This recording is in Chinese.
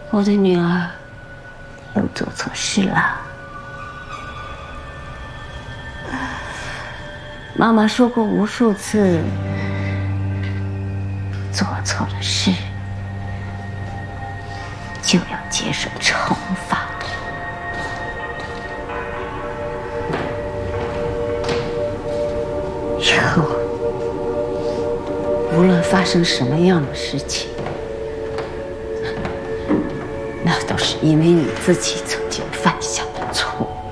我的女儿又做错事了。妈妈说过无数次，做错了事就要接受惩罚。以后无论发生什么样的事情，那都是因为你自己曾经犯下的错。